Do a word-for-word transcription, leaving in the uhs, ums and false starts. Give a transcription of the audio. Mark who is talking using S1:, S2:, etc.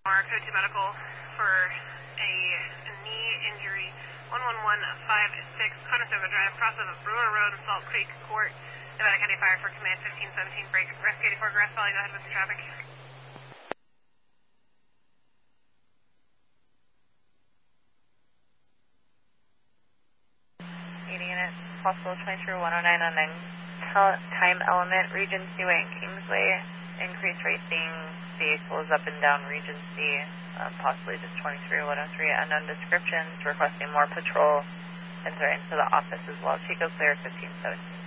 S1: Or go to medical for a knee injury. one one one five six Conestoga Drive, cross of Brewer Road, Salt Creek Court. Nevada County Fire for Command fifteen seventeen, break, rescue eighty-four, Grass Valley, go ahead with the traffic.
S2: eighty units, possible twenty-three one oh nine oh nine, time element, Regency Way and Kingsway, increased racing, vehicles up and down Regency, um, possibly just twenty-three one oh three, unknown descriptions, requesting more patrol, and sorry, into the office as well. Chico Clear fifteen seventeen.